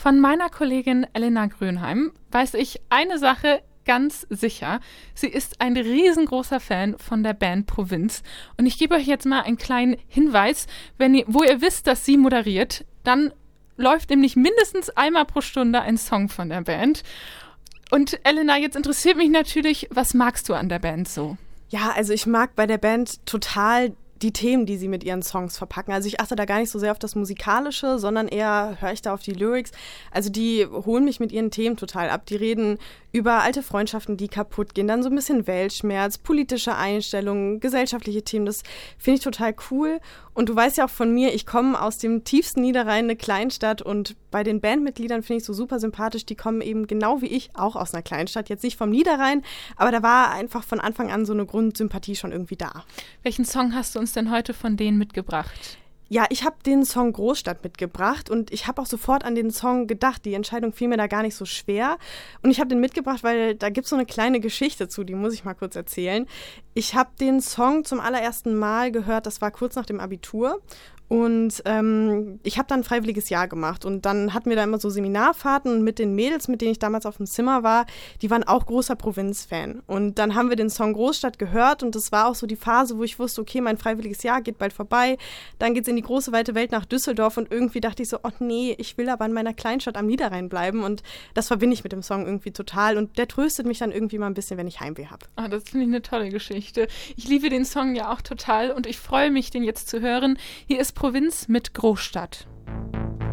Von meiner Kollegin Elena Grönheim weiß ich eine Sache ganz sicher. Sie ist ein riesengroßer Fan von der Band Provinz. Und ich gebe euch jetzt mal einen kleinen Hinweis. Wo ihr wisst, dass sie moderiert, dann läuft nämlich mindestens einmal pro Stunde ein Song von der Band. Und Elena, jetzt interessiert mich natürlich, was magst du an der Band so? Ja, also ich mag bei der Band total die Themen, die sie mit ihren Songs verpacken. Also ich achte da gar nicht so sehr auf das Musikalische, sondern eher höre ich da auf die Lyrics. Also die holen mich mit ihren Themen total ab. Die reden über alte Freundschaften, die kaputt gehen, dann so ein bisschen Weltschmerz, politische Einstellungen, gesellschaftliche Themen. Das finde ich total cool. Und du weißt ja auch von mir, ich komme aus dem tiefsten Niederrhein, eine Kleinstadt. Und bei den Bandmitgliedern finde ich so super sympathisch. Die kommen eben genau wie ich auch aus einer Kleinstadt. Jetzt nicht vom Niederrhein, aber da war einfach von Anfang an so eine Grundsympathie schon irgendwie da. Welchen Song hast du uns denn heute von denen mitgebracht? Ja, ich habe den Song Großstadt mitgebracht und ich habe auch sofort an den Song gedacht. Die Entscheidung fiel mir da gar nicht so schwer. Und ich habe den mitgebracht, weil da gibt es so eine kleine Geschichte zu, die muss ich mal kurz erzählen. Ich habe den Song zum allerersten Mal gehört, das war kurz nach dem Abitur. Und ich habe dann ein freiwilliges Jahr gemacht und dann hatten wir da immer so Seminarfahrten und mit den Mädels, mit denen ich damals auf dem Zimmer war, die waren auch großer Provinz-Fan. Und dann haben wir den Song Großstadt gehört und das war auch so die Phase, wo ich wusste, okay, mein freiwilliges Jahr geht bald vorbei, dann geht's in die große, weite Welt nach Düsseldorf und irgendwie dachte ich so, oh nee, ich will aber in meiner Kleinstadt am Niederrhein bleiben und das verbinde ich mit dem Song irgendwie total und der tröstet mich dann irgendwie mal ein bisschen, wenn ich Heimweh habe. Ah, das finde ich eine tolle Geschichte. Ich liebe den Song ja auch total und ich freue mich, den jetzt zu hören. Hier ist Provinz mit Großstadt.